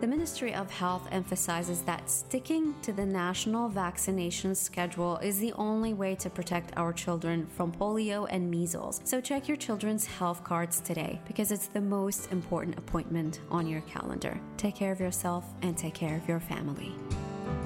The Ministry of Health emphasizes that sticking to the national vaccination schedule is the only way to protect our children from polio and measles. So check your children's health cards today because it's the most important appointment on your calendar. Take care of yourself and take care of your family.